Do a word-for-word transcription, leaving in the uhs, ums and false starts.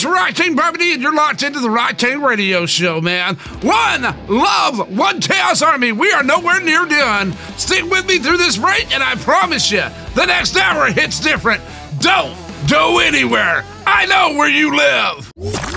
it's Rocktain Barbity, and you're locked into the Rocktain Radio Show, man. One love, one Chaos Army. We are nowhere near done. Stick with me through this break, and I promise you, the next hour hits different. Don't go anywhere. I know where you live.